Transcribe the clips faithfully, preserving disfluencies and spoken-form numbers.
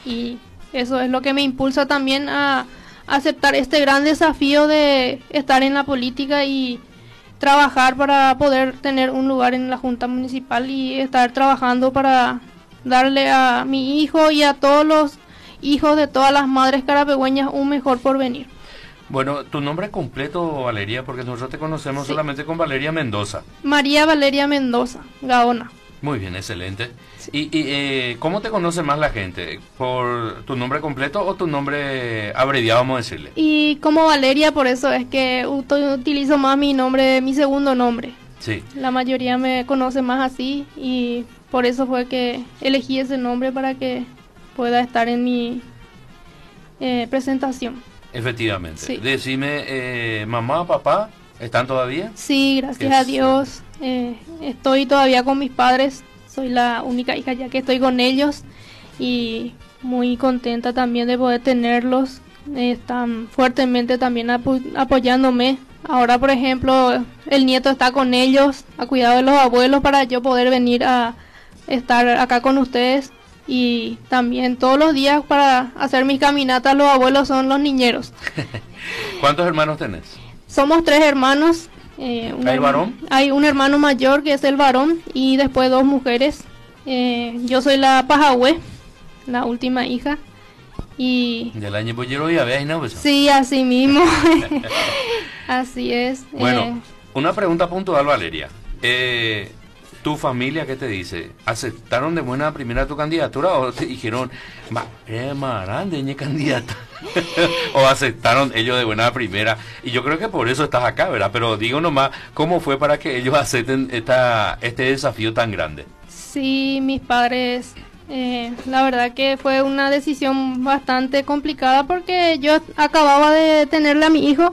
y eso es lo que me impulsa también a aceptar este gran desafío de estar en la política y trabajar para poder tener un lugar en la Junta Municipal y estar trabajando para darle a mi hijo y a todos los hijos de todas las madres carapegüeñas un mejor porvenir. Bueno, tu nombre completo, Valeria, porque nosotros te conocemos Sí. solamente con Valeria Mendoza. María Valeria Mendoza, Gaona. Muy bien, excelente. ¿Y, y eh, cómo te conoce más la gente? ¿Por tu nombre completo o tu nombre abreviado, vamos a decirle? Y como Valeria, por eso es que uto- utilizo más mi nombre, mi segundo nombre. Sí. La mayoría me conoce más así y por eso fue que elegí ese nombre para que pueda estar en mi eh, presentación. Efectivamente. Sí. Decime, eh, mamá, papá, ¿están todavía? Sí, gracias Qué a Dios. Eh, estoy todavía con mis padres. Soy la única hija ya que estoy con ellos y muy contenta también de poder tenerlos. Eh, están fuertemente también apo- apoyándome. Ahora, por ejemplo, el nieto está con ellos, a cuidado de los abuelos para yo poder venir a estar acá con ustedes. Y también todos los días para hacer mis caminatas los abuelos son los niñeros. ¿Cuántos hermanos tenés? Somos tres hermanos. Eh, un ¿Hay herma- varón? Hay un hermano mayor que es el varón y después dos mujeres. Eh, yo soy la pajahue, la última hija. Y Del año pollero y había ¿no? Pues, sí, así mismo. Así es. Bueno, eh, una pregunta puntual, Valeria. Eh, ¿Tu familia qué te dice? ¿Aceptaron de buena primera tu candidatura o te dijeron, ma, eh, ma, grande, ñe candidata? ¿O aceptaron ellos de buena primera? Y yo creo que por eso estás acá, ¿verdad? Pero digo nomás, ¿cómo fue para que ellos acepten esta, este desafío tan grande? sí, mis padres, eh, la verdad que fue una decisión bastante complicada porque yo acababa de tenerle a mi hijo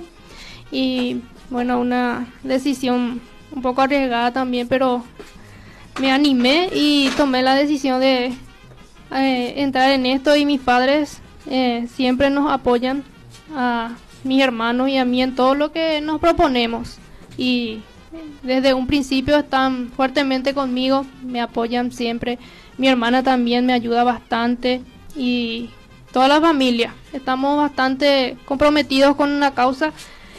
y bueno, una decisión un poco arriesgada también, pero me animé y tomé la decisión de eh, entrar en esto y mis padres eh, siempre nos apoyan a mis hermanos y a mí en todo lo que nos proponemos y desde un principio están fuertemente conmigo, me apoyan siempre, mi hermana también me ayuda bastante y toda la familia, estamos bastante comprometidos con una causa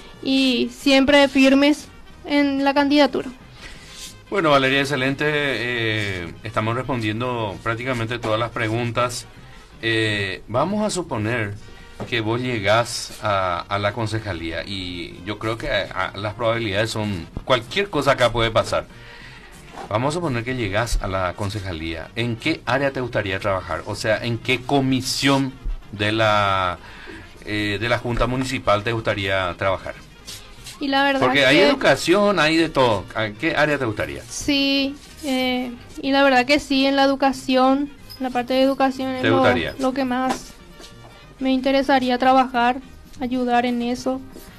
y siempre firmes en la candidatura. Bueno, Valeria, excelente. Eh, estamos respondiendo prácticamente todas las preguntas. Eh, vamos a suponer que vos llegás a, a la concejalía y yo creo que a, a las probabilidades son... Cualquier cosa acá puede pasar. Vamos a suponer que llegás a la concejalía. ¿En qué área te gustaría trabajar? O sea, ¿en qué comisión de la, eh, de la Junta Municipal te gustaría trabajar? Y la verdad Porque que hay educación, hay de todo. ¿En qué área te gustaría? sí, eh, y la verdad que sí, en la educación, en la parte de educación es ¿Te lo, gustaría? lo que más me interesaría trabajar, ayudar en eso.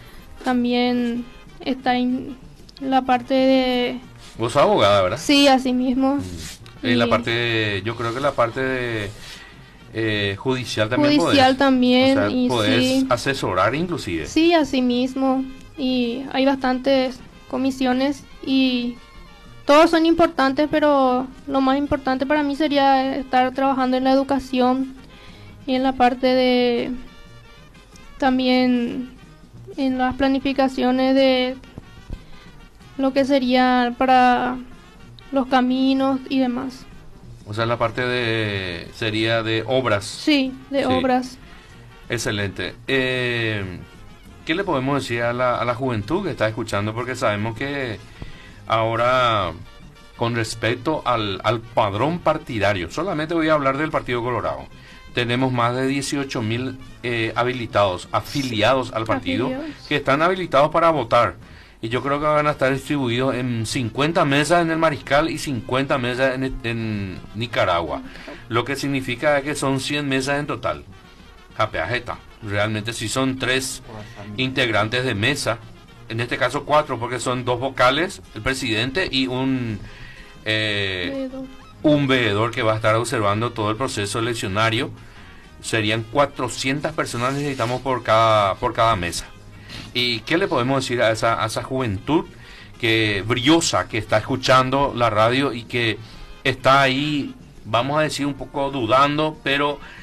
También está en la parte de... Vos sos abogada, ¿verdad? Sí, así mismo. En la Y parte de, yo creo que la parte de eh, judicial también judicial podés. también, O sea, y podés sí. asesorar inclusive. Sí, así mismo. Y hay bastantes comisiones y todos son importantes, pero lo más importante para mí sería estar trabajando en la educación y en la parte de también en las planificaciones de lo que sería para los caminos y demás. O sea, la parte de, sería de obras. Sí, de Sí. obras. Excelente. Eh, ¿Qué le podemos decir a la, a la juventud que está escuchando? Porque sabemos que ahora, con respecto al, al padrón partidario, solamente voy a hablar del Partido Colorado. Tenemos más de dieciocho mil eh, habilitados, afiliados al partido, Afiliados. que están habilitados para votar. Y yo creo que van a estar distribuidos en cincuenta mesas en el Mariscal y cincuenta mesas en, en Nicaragua. Lo que significa que son cien mesas en total. Japeajeta. Realmente si son tres integrantes de mesa, en este caso cuatro, porque son dos vocales, el presidente y un... Eh, Veedor. un veedor que va a estar observando todo el proceso eleccionario. Serían cuatrocientas personas necesitamos por cada por cada mesa. ¿Y qué le podemos decir a esa, a esa juventud que briosa que está escuchando la radio y que está ahí, vamos a decir, un poco dudando, pero